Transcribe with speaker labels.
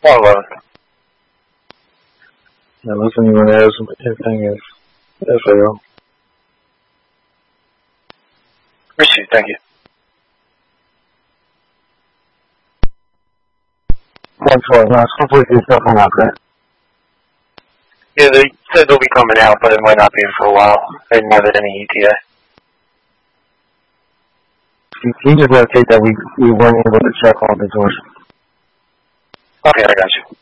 Speaker 1: 111.
Speaker 2: Yeah, listen, you want to ask anything is FAO.
Speaker 1: Received, thank you.
Speaker 2: 112, now, hopefully this stuff will not good.
Speaker 1: Yeah, they said they'll be coming out, but it might not be for a while. They didn't have it any ETA.
Speaker 2: Can you just notate that we weren't able to check all the doors?
Speaker 1: Okay, I got you.